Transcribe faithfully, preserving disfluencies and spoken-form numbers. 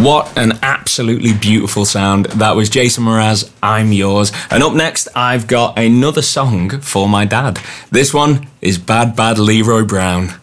What an absolutely beautiful sound. That was Jason Mraz, I'm Yours. And up next, I've got another song for my dad. This one is Bad Bad Leroy Brown.